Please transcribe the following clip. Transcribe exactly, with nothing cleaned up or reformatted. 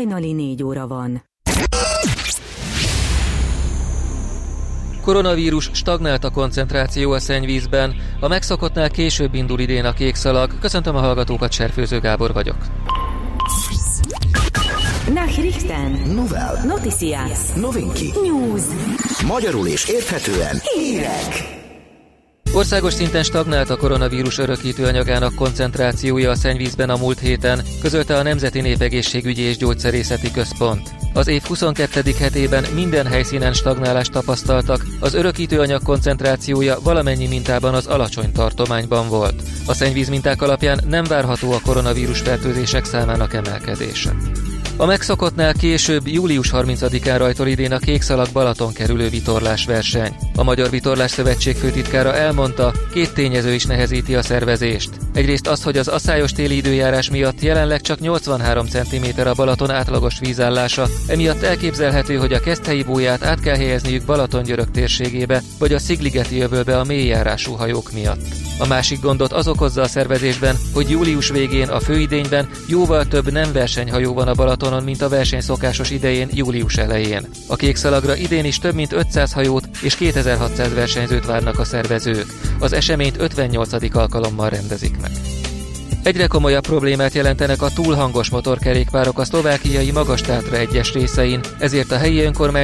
Hajnali négy óra van. Koronavírus, stagnált a koncentráció a szennyvízben, a megszokottnál később indul idén a kék szalag. Köszöntöm a hallgatókat, Cserfőző Gábor vagyok. Nachrichten. Novel. Noticias. Novinki. News. Magyarul és érthetően hírek. Országos szinten stagnált a koronavírus örökítő anyagának koncentrációja a szennyvízben a múlt héten, közölte a Nemzeti Népegészségügyi és Gyógyszerészeti Központ. Az év huszonkettedik hetében minden helyszínen stagnálást tapasztaltak, az örökítő anyag koncentrációja valamennyi mintában az alacsony tartományban volt. A szennyvíz minták alapján nem várható a koronavírus fertőzések számának emelkedése. A megszokottnál később július harmincadikán rajtol idén a kékszalag Balaton kerülő vitorlásverseny. A Magyar Vitorlás Szövetség főtitkára elmondta, két tényező is nehezíti a szervezést. Egyrészt az, hogy az aszályos téli időjárás miatt jelenleg csak nyolcvanhárom centiméter a Balaton átlagos vízállása, emiatt elképzelhető, hogy a Keszthelyi bóját át kell helyezniük Balatongyörök térségébe, vagy a Szigligeti öbölbe a mélyjárású hajók miatt. A másik gondot az okozza a szervezésben, hogy július végén a főidényben jóval több nem versenyhajó van a Balatonon, mint a verseny szokásos idején július elején. A kékszalagra idén is több mint ötszáz hajót és kétezer-hatszáz versenyzőt várnak a szervezők. Az eseményt ötvennyolcadik alkalommal rendezik meg. Egyre komolyabb problémát jelentenek a túl hangos motorkerékpárok a szlovákiai Magas-Tátra egyes részein, ezért a helyi önkormányzat